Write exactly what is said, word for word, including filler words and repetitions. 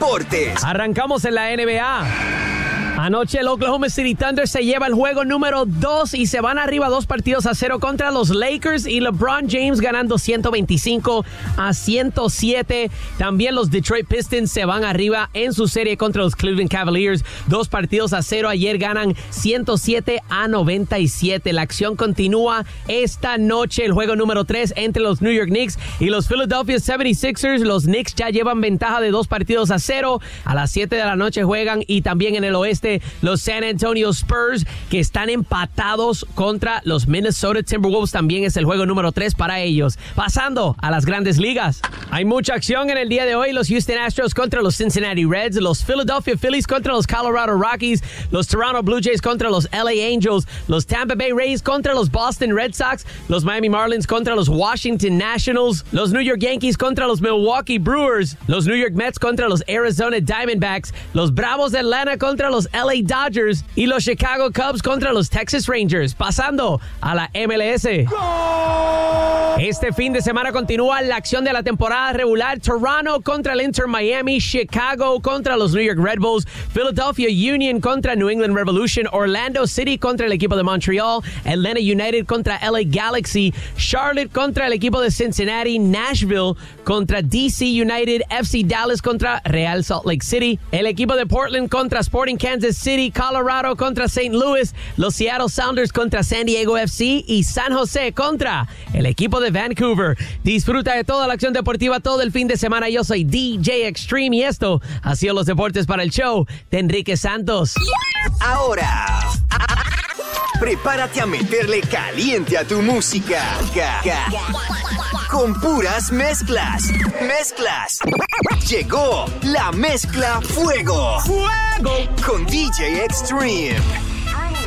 deportes. Arrancamos en la N B A. Anoche el Oklahoma City Thunder se lleva el juego número dos y se van arriba dos partidos a cero contra los Lakers y LeBron James ganando ciento veinticinco a ciento siete. También los Detroit Pistons se van arriba en su serie contra los Cleveland Cavaliers. Dos partidos a cero. Ayer ganan ciento siete a noventa y siete. La acción continúa esta noche. El juego número tres entre los New York Knicks y los Philadelphia setenta y seis ers. Los Knicks ya llevan ventaja de dos partidos a cero. A las siete de la noche juegan y también en el oeste los San Antonio Spurs, que están empatados contra los Minnesota Timberwolves. También es el juego número tres para ellos. Pasando a las grandes ligas. Hay mucha acción en el día de hoy. Los Houston Astros contra los Cincinnati Reds, los Philadelphia Phillies contra los Colorado Rockies, los Toronto Blue Jays contra los L A Angels, los Tampa Bay Rays contra los Boston Red Sox, los Miami Marlins contra los Washington Nationals, los New York Yankees contra los Milwaukee Brewers, los New York Mets contra los Arizona Diamondbacks, los Bravos de Atlanta contra los L A Dodgers y los Chicago Cubs contra los Texas Rangers. Pasando a la M L S. Este fin de semana continúa la acción de la temporada regular. Toronto contra el Inter Miami, Chicago contra los New York Red Bulls, Philadelphia Union contra New England Revolution, Orlando City contra el equipo de Montreal, Atlanta United contra L A Galaxy, Charlotte contra el equipo de Cincinnati, Nashville contra D C United, F C Dallas contra Real Salt Lake City, el equipo de Portland contra Sporting Kansas City, Colorado contra Saint Louis, los Seattle Sounders contra San Diego F C y San Jose contra el equipo de Vancouver. Disfruta de toda la acción deportiva todo el fin de semana. Yo soy D J Extreme y esto ha sido los deportes para el show de Enrique Santos. Ahora, prepárate a meterle caliente a tu música. Con puras mezclas. Mezclas. Llegó la mezcla Fuego. ¡Fuego! Con D J Extreme.